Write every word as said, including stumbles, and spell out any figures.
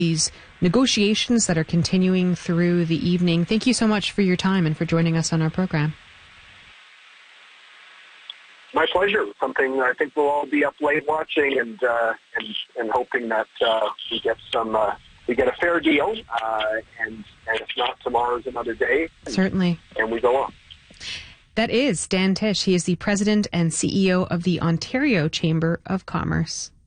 these negotiations that are continuing through the evening. Thank you so much for your time and for joining us on our program. My pleasure. Something I think we'll all be up late watching and uh, and, and hoping that uh, we get some uh, we get a fair deal. Uh, and and if not, tomorrow's another day. And, Certainly. And we go on. That is Dan Tish. He is the president and C E O of the Ontario Chamber of Commerce.